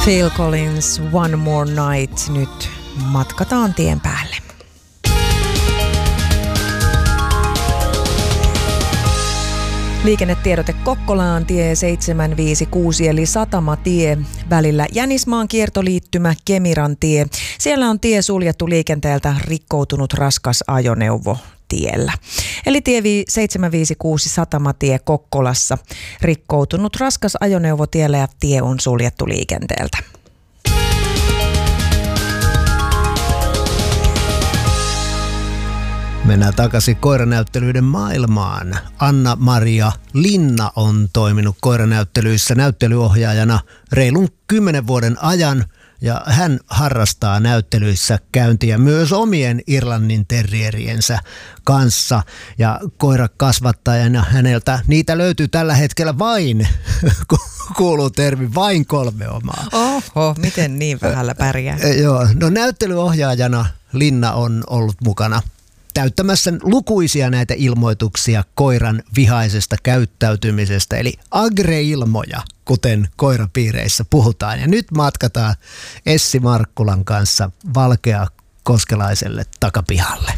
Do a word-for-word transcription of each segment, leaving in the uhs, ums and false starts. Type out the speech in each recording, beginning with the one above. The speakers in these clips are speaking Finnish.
Phil Collins, One More Night. Nyt matkataan tien päälle. Liikennetiedote Kokkolaan tie seitsemän viisi kuusi eli Satamatie välillä Jänismaan kiertoliittymä Kemiran tie. Siellä on tie suljettu liikenteeltä rikkoutunut raskas ajoneuvo tiellä. Eli tie seitsemän viisi kuusi Satamatie Kokkolassa. Rikkoutunut raskas ajoneuvo tiellä ja tie on suljettu liikenteeltä. Mennään takaisin koiranäyttelyiden maailmaan. Anna-Maria Linna on toiminut koiranäyttelyissä näyttelyohjaajana reilun kymmenen vuoden ajan ja hän harrastaa näyttelyissä käyntiä myös omien Irlannin terrieriensä kanssa ja koirakasvattajana häneltä niitä löytyy tällä hetkellä vain, kuuluu termi, vain kolme omaa. Oho, miten niin vähällä pärjää? Joo, no näyttelyohjaajana Linna on ollut mukana täyttämässä lukuisia näitä ilmoituksia koiran vihaisesta käyttäytymisestä, eli agreilmoja, kuten koirapiireissä puhutaan. Ja nyt matkataan Essi Markkulan kanssa Valkeakoskelaiselle takapihalle.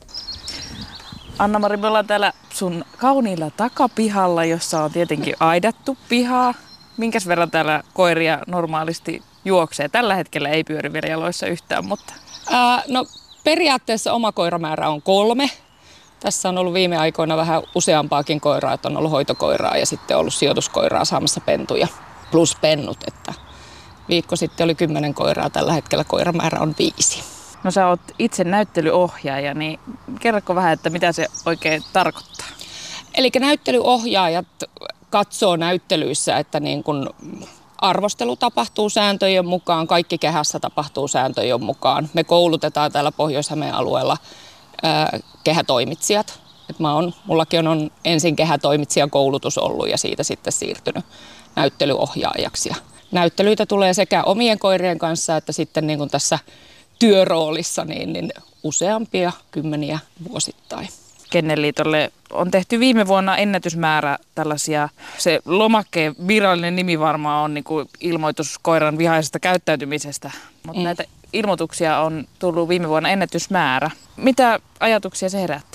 Anna-Mari, me ollaan täällä sun kauniilla takapihalla, jossa on tietenkin aidattu pihaa. Minkäs verran täällä koiria normaalisti juoksee? Tällä hetkellä ei pyöri vielä jaloissa yhtään, mutta... Ää, no periaatteessa oma koiramäärä on kolme. Tässä on ollut viime aikoina vähän useampaakin koiraa, että on ollut hoitokoiraa ja sitten ollut sijoituskoiraa saamassa pentuja plus pennut. Että viikko sitten oli kymmenen koiraa, tällä hetkellä koiramäärä on viisi. No sä oot itse näyttelyohjaaja, niin kerrotko vähän, että mitä se oikein tarkoittaa? Eli näyttelyohjaajat katsoo näyttelyissä, että niin kun arvostelu tapahtuu sääntöjen mukaan, kaikki kehässä tapahtuu sääntöjen mukaan. Me koulutetaan täällä Pohjois-Hämeen alueella ää, kehätoimitsijat. Et mä on, mullakin on ensin kehätoimitsijakoulutus ollut ja siitä sitten siirtynyt näyttelyohjaajaksi. Ja näyttelyitä tulee sekä omien koirien kanssa että sitten niin kuin tässä työroolissa niin, niin useampia kymmeniä vuosittain. Kennelliitolle on tehty viime vuonna ennätysmäärä tällaisia, se lomakkeen virallinen nimi varmaan on niin kuin ilmoitus koiran vihaisesta käyttäytymisestä, mutta mm. näitä ilmoituksia on tullut viime vuonna ennätysmäärä. Mitä ajatuksia se herättää?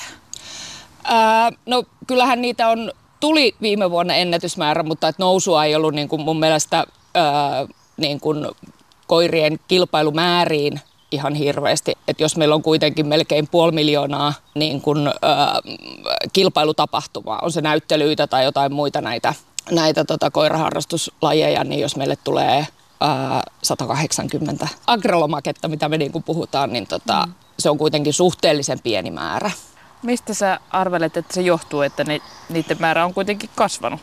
Ää, no kyllähän niitä on, tuli viime vuonna ennätysmäärä, mutta että nousua ei ollut niin kuin mun mielestä ää, niin kuin koirien kilpailumääriin ihan hirveästi. Että jos meillä on kuitenkin melkein puoli miljoonaa niin kun, ä, kilpailutapahtumaa, on se näyttelyitä tai jotain muita näitä, näitä tota, koiraharrastuslajeja, niin jos meille tulee ä, sata kahdeksankymmentä agrolomaketta, mitä me niin kun puhutaan, niin tota, mm. se on kuitenkin suhteellisen pieni määrä. Mistä sä arvelet, että se johtuu, että ne, niiden määrä on kuitenkin kasvanut?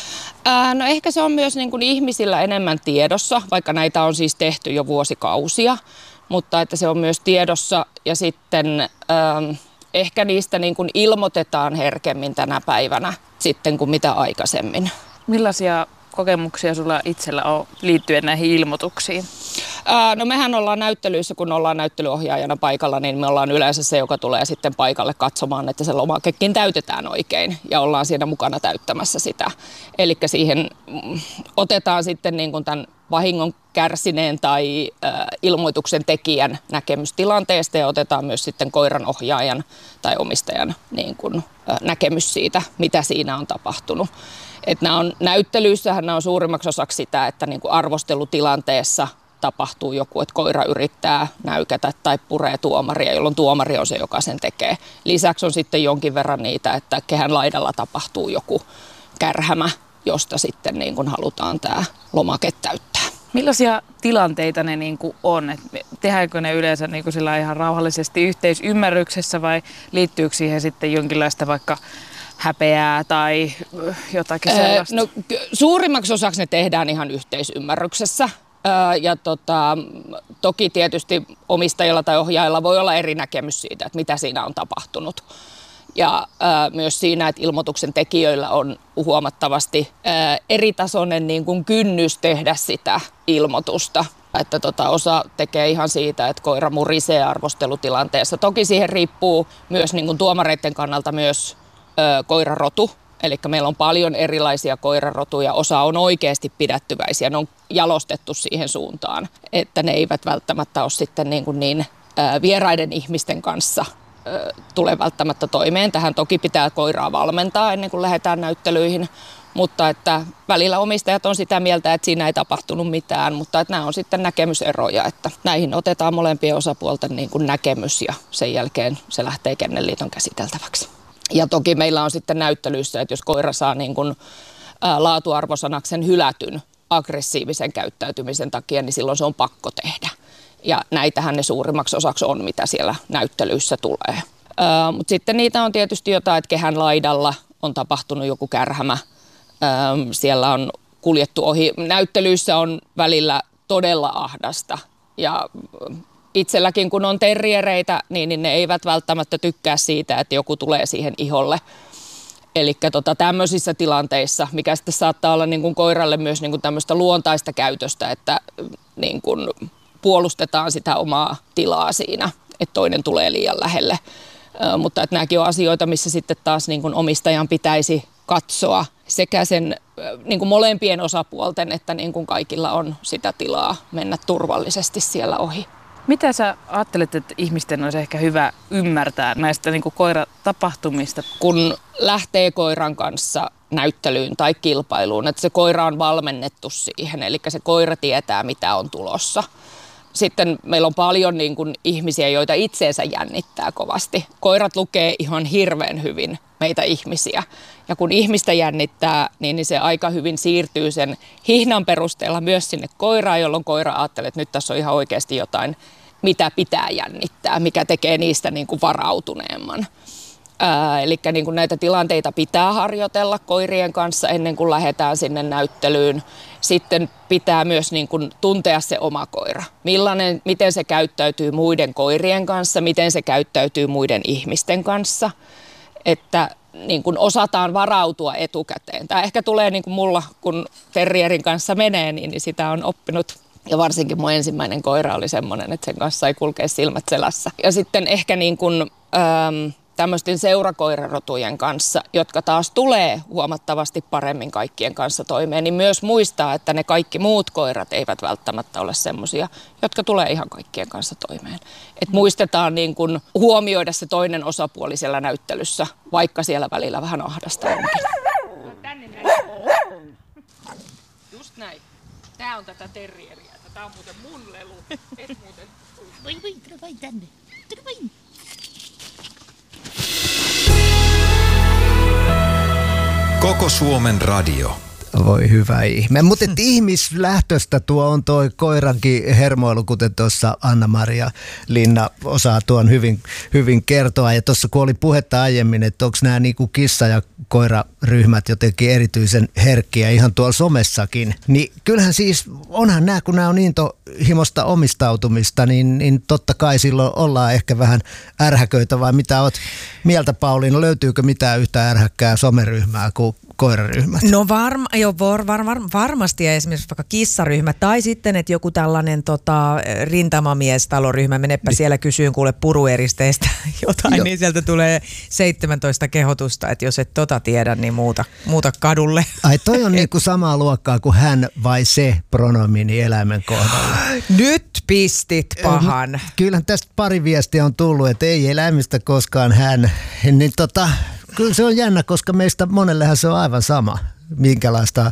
Ää, no ehkä se on myös niin kun ihmisillä enemmän tiedossa, vaikka näitä on siis tehty jo vuosikausia. Mutta että se on myös tiedossa ja sitten ähm, ehkä niistä niin kuin ilmoitetaan herkemmin tänä päivänä sitten kuin mitä aikaisemmin. Millaisia kokemuksia sulla itsellä on liittyen näihin ilmoituksiin? Ää, no mehän ollaan näyttelyissä, kun ollaan näyttelyohjaajana paikalla, niin me ollaan yleensä se, joka tulee sitten paikalle katsomaan, että se lomakekin täytetään oikein ja ollaan siinä mukana täyttämässä sitä. Eli siihen mm, otetaan sitten niin kuin tämän vahingon kärsineen tai ä, ilmoituksen tekijän näkemys tilanteesta ja otetaan myös sitten koiran ohjaajan tai omistajan niin kuin, ä, näkemys siitä, mitä siinä on tapahtunut. Et nämä on, näyttelyissähän nämä on suurimmaksi osaksi sitä, että niin kuin arvostelutilanteessa tapahtuu joku, että koira yrittää näykätä tai puree tuomaria, jolloin tuomari on se, joka sen tekee. Lisäksi on sitten jonkin verran niitä, että kehän laidalla tapahtuu joku kärhämä, josta sitten niin kuin halutaan tämä lomake täyttää. Millaisia tilanteita ne niin kuin on? Et tehdäänkö ne yleensä niin kuin sillä ihan rauhallisesti yhteisymmärryksessä vai liittyykö siihen sitten jonkinlaista vaikka häpeää tai jotakin sellaista? No, suurimmaksi osaksi ne tehdään ihan yhteisymmärryksessä. Ja tota, toki tietysti omistajilla tai ohjaajilla voi olla eri näkemys siitä, että mitä siinä on tapahtunut. Ja ää, myös siinä, että ilmoituksen tekijöillä on huomattavasti ää, eritasoinen niin kuin kynnys tehdä sitä ilmoitusta. Että tota, osa tekee ihan siitä, että koira murisee arvostelutilanteessa. Toki siihen riippuu myös niin kuin tuomareiden kannalta myös ää, koirarotu. Eli meillä on paljon erilaisia koirarotuja, osa on oikeasti pidättyväisiä, ne on jalostettu siihen suuntaan, että ne eivät välttämättä ole sitten niin, kuin niin ää, vieraiden ihmisten kanssa ää, tule välttämättä toimeen. Tähän toki pitää koiraa valmentaa ennen kuin lähdetään näyttelyihin, mutta että välillä omistajat on sitä mieltä, että siinä ei tapahtunut mitään, mutta että nämä on sitten näkemyseroja, että näihin otetaan molempien osapuolten niin kuin näkemys ja sen jälkeen se lähtee Kennelliiton käsiteltäväksi. Ja toki meillä on sitten näyttelyissä, että jos koira saa niin kuin, ää, laatuarvosanaksen hylätyn aggressiivisen käyttäytymisen takia, niin silloin se on pakko tehdä. Ja näitähän ne suurimmaksi osaksi on, mitä siellä näyttelyissä tulee. Ää, mutta sitten niitä on tietysti jotain, että kehän laidalla on tapahtunut joku kärhämä. Ää, siellä on kuljettu ohi. Näyttelyissä on välillä todella ahdasta ja itselläkin kun on terriereitä, niin, niin ne eivät välttämättä tykkää siitä, että joku tulee siihen iholle. Eli tota, tämmöisissä tilanteissa, mikä sitten saattaa olla niin kuin koiralle myös niin kuin tämmöistä luontaista käytöstä, että niin kuin puolustetaan sitä omaa tilaa siinä, että toinen tulee liian lähelle. Ö, mutta että nämäkin on asioita, missä sitten taas niin kuin omistajan pitäisi katsoa sekä sen niin kuin molempien osapuolten, että niin kuin kaikilla on sitä tilaa mennä turvallisesti siellä ohi. Mitä sä ajattelet, että ihmisten olisi ehkä hyvä ymmärtää näistä niin kuin koiratapahtumista? Kun lähtee koiran kanssa näyttelyyn tai kilpailuun, että se koira on valmennettu siihen, eli se koira tietää, mitä on tulossa. Sitten meillä on paljon niin kuin ihmisiä, joita itseensä jännittää kovasti. Koirat lukee ihan hirveän hyvin meitä ihmisiä. Ja kun ihmistä jännittää, niin se aika hyvin siirtyy sen hihnan perusteella myös sinne koiraan, jolloin koira ajattelee, että nyt tässä on ihan oikeasti jotain, mitä pitää jännittää, mikä tekee niistä niin kuin varautuneemman. Ää, eli niin kuin näitä tilanteita pitää harjoitella koirien kanssa ennen kuin lähdetään sinne näyttelyyn. Sitten pitää myös niin kuin tuntea se oma koira. Millainen, miten se käyttäytyy muiden koirien kanssa, miten se käyttäytyy muiden ihmisten kanssa. Että niin kuin osataan varautua etukäteen. Tämä ehkä tulee niin kuin mulla, kun terrierin kanssa menee, niin sitä on oppinut. Ja varsinkin mun ensimmäinen koira oli semmoinen, että sen kanssa ei kulkea silmät selässä. Ja sitten ehkä niin kuin, ähm, tämmöisten seurakoirarotujen kanssa, jotka taas tulee huomattavasti paremmin kaikkien kanssa toimeen, niin myös muistaa, että ne kaikki muut koirat eivät välttämättä ole semmoisia, jotka tulee ihan kaikkien kanssa toimeen. Et muistetaan niin kun huomioida se toinen osapuoli siellä näyttelyssä, vaikka siellä välillä vähän ahdasta onkin. Just näin. Tää on tätä terrieriä. Tää on muuten mun lelu. Et muuten. Voi voi, tule vain tänne. Tule vain. Koko Suomen radio. Voi hyvä ihme. Mutta ihmislähtöstä tuo on toi koirankin hermoilu, kuten tuossa Anna-Maria Linna osaa tuon hyvin, hyvin kertoa. Ja tuossa kun oli puhetta aiemmin, että onko nämä niinku kissa- ja koiraryhmät jotenkin erityisen herkkiä ihan tuolla somessakin, niin kyllähän siis onhan nämä, kun nämä on intohimosta omistautumista, niin, niin totta kai silloin ollaan ehkä vähän ärhäköitä, vai mitä oot mieltä, Pauliina? Löytyykö mitään yhtä ärhäkkää someryhmää kuin koiraryhmät? No varma, jo, var, var, var, varmasti ja esimerkiksi vaikka kissaryhmä tai sitten, että joku tällainen tota, rintamamiestaloryhmä, menepä siellä kysyyn kuule purueristeistä jotain, jo. Niin sieltä tulee seitsemäntoista kehotusta, että jos et tota tiedä, niin muuta, muuta kadulle. Ai toi on niinku samaa luokkaa kuin hän vai se pronomini eläimen kohdalla. Nyt pistit pahan. Kyllähän tästä pari viestiä on tullut, että ei eläimistä koskaan hän, niin tota... Kyllä se on jännä, koska meistä monellehan se on aivan sama, minkälaista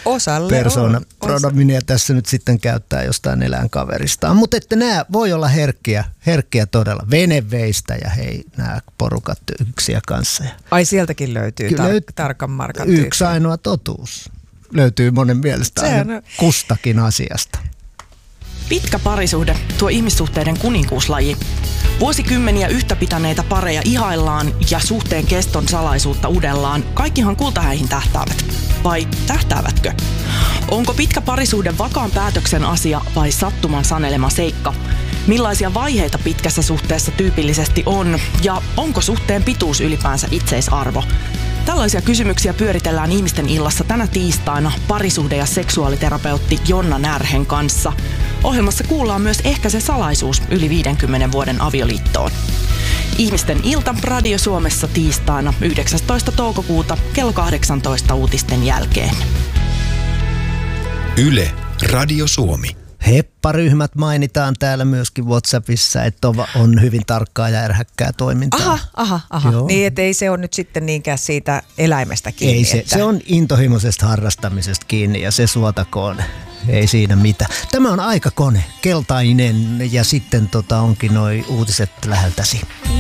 persoonapronominia tässä nyt sitten käyttää jostain eläinkaveristaan. Mutta että nämä voi olla herkkiä, herkkiä todella. Veneveistä ja hei, nämä porukat yksiä kanssa. Ai sieltäkin löytyy tar- löyt- tarkan markan tyyppi. Yksi ainoa totuus löytyy monen mielestä aina kustakin asiasta. Pitkä parisuhde, tuo ihmissuhteiden kuninkuuslaji. Vuosikymmeniä yhtä pitäneitä pareja ihaillaan ja suhteen keston salaisuutta udellaan. Kaikkihan kultahäihin tähtäävät. Vai tähtäävätkö? Onko pitkä parisuhde vakaan päätöksen asia vai sattuman sanelema seikka? Millaisia vaiheita pitkässä suhteessa tyypillisesti on? Ja onko suhteen pituus ylipäänsä itseisarvo? Tällaisia kysymyksiä pyöritellään Ihmisten illassa tänä tiistaina parisuhde- ja seksuaaliterapeutti Jonna Närhen kanssa. Ohjelmassa kuullaan myös Ehkä se salaisuus yli viidenkymmenen vuoden avioliittoon. Ihmisten ilta Radio Suomessa tiistaina yhdeksästoista toukokuuta kello kahdeksantoista uutisten jälkeen. Yle Radio Suomi. Hepparyhmät mainitaan täällä myöskin WhatsAppissa, että on, on hyvin tarkkaa ja ärhäkkää toimintaa. Aha, aha, aha. Joo. Niin, että ei se ole nyt sitten niinkään siitä eläimestä kiinni. Ei se, että... se on intohimoisesta harrastamisesta kiinni ja se suotakoon. Ei siinä mitään. Tämä on aikakone, keltainen ja sitten tota onkin noi uutiset läheltäsi.